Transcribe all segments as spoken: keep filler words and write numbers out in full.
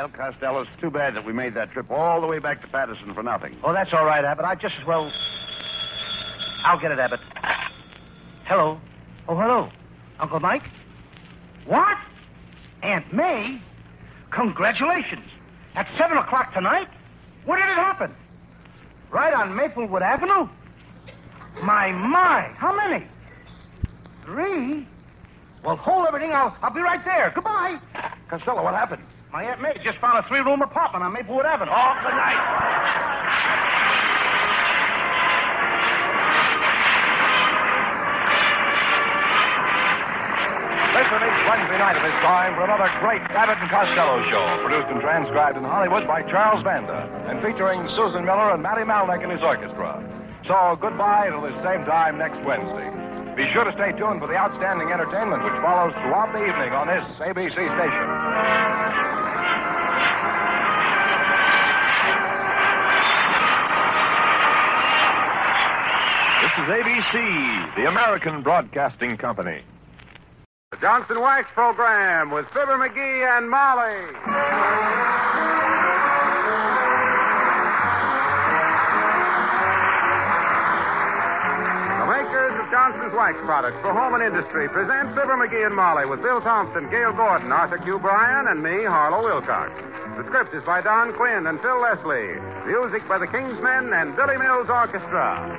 Well, Costello, it's too bad that we made that trip all the way back to Patterson for nothing. Oh, that's all right, Abbott. I just as well... I'll get it, Abbott. Hello. Oh, hello. Uncle Mike? What? Aunt May? Congratulations. At seven o'clock tonight? Where did it happen? Right on Maplewood Avenue? My, my. How many? Three? Well, hold everything. I'll, I'll be right there. Goodbye. Costello, what happened? My Aunt May just found a three-room apartment on Maplewood Avenue. Oh, good night. Listen each Wednesday night at this time for another great Abbott and Costello show, produced and transcribed in Hollywood by Charles Vanda, and featuring Susan Miller and Matty Malnick and his orchestra. So goodbye till the same time next Wednesday. Be sure to stay tuned for the outstanding entertainment which follows throughout the evening on this A B C station. This is A B C, the American Broadcasting Company. The Johnson Wax Program with Fibber McGee and Molly. The makers of Johnson's Wax products for home and industry present Fibber McGee and Molly with Bill Thompson, Gail Gordon, Arthur Q. Bryan, and me, Harlow Wilcox. The script is by Don Quinn and Phil Leslie. Music by the Kingsmen and Billy Mills Orchestra.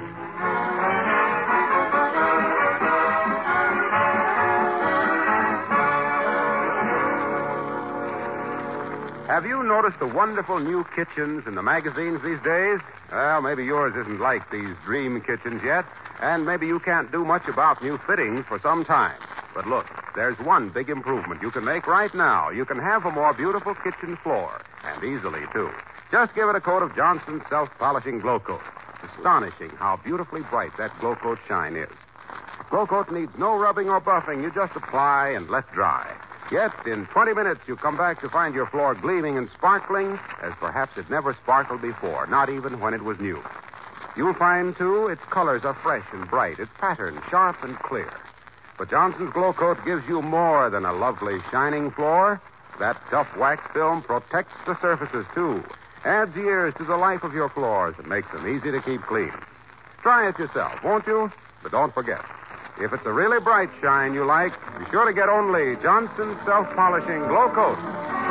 Have you noticed the wonderful new kitchens in the magazines these days? Well, maybe yours isn't like these dream kitchens yet, and maybe you can't do much about new fittings for some time. But look, there's one big improvement you can make right now. You can have a more beautiful kitchen floor, and easily, too. Just give it a coat of Johnson's self-polishing Glow Coat. It's astonishing how beautifully bright that Glow Coat shine is. Glow Coat needs no rubbing or buffing. You just apply and let dry. Yet, in twenty minutes, you come back to find your floor gleaming and sparkling as perhaps it never sparkled before, not even when it was new. You'll find, too, its colors are fresh and bright, its pattern sharp and clear. But Johnson's Glow Coat gives you more than a lovely, shining floor. That tough wax film protects the surfaces, too, adds years to the life of your floors, and makes them easy to keep clean. Try it yourself, won't you? But don't forget, if it's a really bright shine you like, be sure to get only Johnson's self-polishing Glow Coat.